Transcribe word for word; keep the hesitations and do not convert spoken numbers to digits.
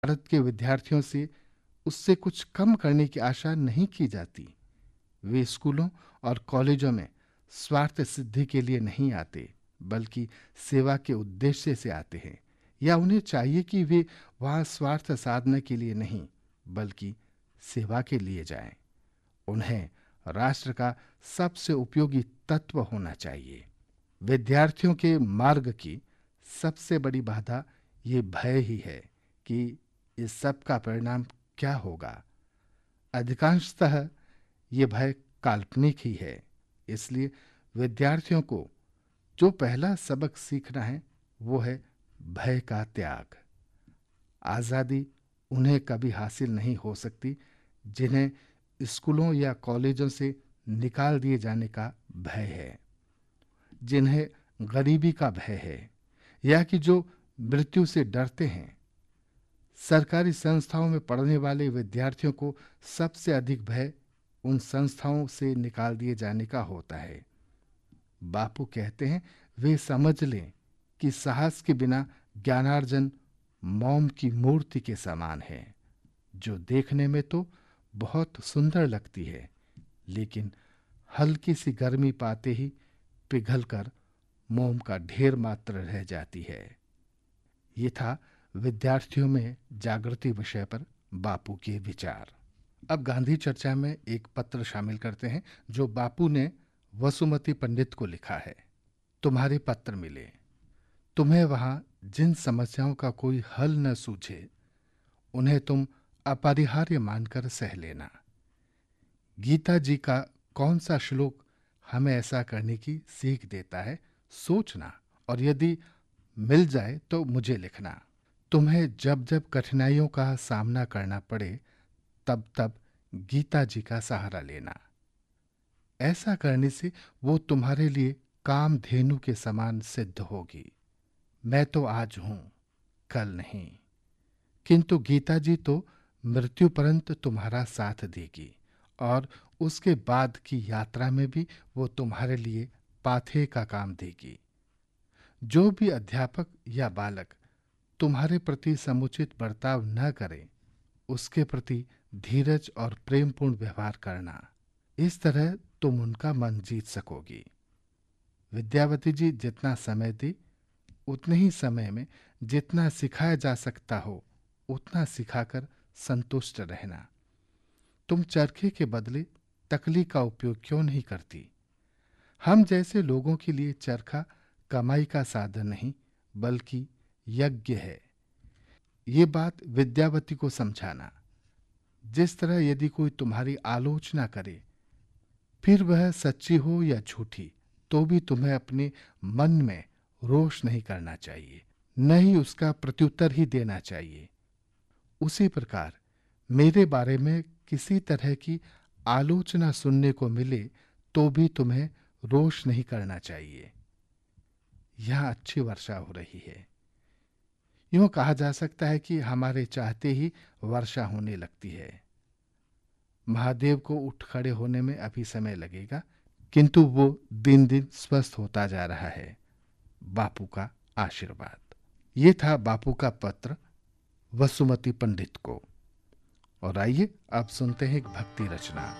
भारत के विद्यार्थियों से उससे कुछ कम करने की आशा नहीं की जाती। वे स्कूलों और कॉलेजों में स्वार्थ सिद्धि के लिए नहीं आते, बल्कि सेवा के उद्देश्य से आते हैं। या उन्हें चाहिए कि वे वहां स्वार्थ साधने के लिए नहीं, बल्कि सेवा के लिए जाएं। उन्हें राष्ट्र का सबसे उपयोगी तत्व होना चाहिए। विद्यार्थियों के मार्ग की सबसे बड़ी बाधा ये भय ही है कि इस सब का परिणाम क्या होगा। अधिकांशतः ये भय काल्पनिक ही है। इसलिए विद्यार्थियों को जो पहला सबक सीखना है वो है भय का त्याग। आज़ादी उन्हें कभी हासिल नहीं हो सकती जिन्हें स्कूलों या कॉलेजों से निकाल दिए जाने का भय है, जिन्हें गरीबी का भय है, या कि जो मृत्यु से डरते हैं। सरकारी संस्थाओं में पढ़ने वाले विद्यार्थियों को सबसे अधिक भय उन संस्थाओं से निकाल दिए जाने का होता है। बापू कहते हैं, वे समझ लें कि साहस के बिना ज्ञानार्जन मोम की मूर्ति के समान है, जो देखने में तो बहुत सुंदर लगती है, लेकिन हल्की सी गर्मी पाते ही पिघलकर मोम का ढेर मात्र रह जाती है। ये था विद्यार्थियों में जागृति विषय पर बापू के विचार। अब गांधी चर्चा में एक पत्र शामिल करते हैं जो बापू ने वसुमती पंडित को लिखा है। तुम्हारे पत्र मिले। तुम्हें वहां जिन समस्याओं का कोई हल न सूझे उन्हें तुम अपरिहार्य मानकर सह लेना। गीता जी का कौन सा श्लोक हमें ऐसा करने की सीख देता है, सोचना, और यदि मिल जाए तो मुझे लिखना। तुम्हें जब जब कठिनाइयों का सामना करना पड़े तब तब गीता जी का सहारा लेना। ऐसा करने से वो तुम्हारे लिए कामधेनु के समान सिद्ध होगी। मैं तो आज हूं, कल नहीं, किंतु गीता जी तो मृत्यु पर्यंत तुम्हारा साथ देगी, और उसके बाद की यात्रा में भी वो तुम्हारे लिए पाथे का काम देगी। जो भी अध्यापक या बालक तुम्हारे प्रति समुचित बर्ताव न करे, उसके प्रति धीरज और प्रेमपूर्ण व्यवहार करना। इस तरह तुम उनका मन जीत सकोगी। विद्यावती जी जितना समय दी, उतने ही समय में जितना सिखाया जा सकता हो उतना सिखाकर संतुष्ट रहना। तुम चरखे के बदले तकली का उपयोग क्यों नहीं करती? हम जैसे लोगों के लिए चरखा कमाई का साधन नहीं, बल्कि यज्ञ है। ये बात विद्यावती को समझाना। जिस तरह यदि कोई तुम्हारी आलोचना करे, फिर वह सच्ची हो या झूठी, तो भी तुम्हें अपने मन में रोष नहीं करना चाहिए, न ही उसका प्रत्युत्तर ही देना चाहिए। उसी प्रकार मेरे बारे में किसी तरह की आलोचना सुनने को मिले तो भी तुम्हें रोष नहीं करना चाहिए। यहां अच्छी वर्षा हो रही है। यूं कहा जा सकता है कि हमारे चाहते ही वर्षा होने लगती है। महादेव को उठ खड़े होने में अभी समय लगेगा, किंतु वो दिन दिन स्वस्थ होता जा रहा है। बापू का आशीर्वाद। ये था बापू का पत्र वसुमती पंडित को। और आइए अब सुनते हैं एक भक्ति रचना।